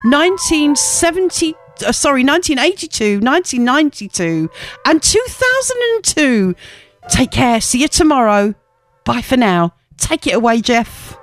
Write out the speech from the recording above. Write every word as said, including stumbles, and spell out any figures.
nineteen seventy, uh, sorry, nineteen eighty-two, nineteen ninety-two, and two thousand two. Take care. See you tomorrow. Bye for now. Take it away, Jeff.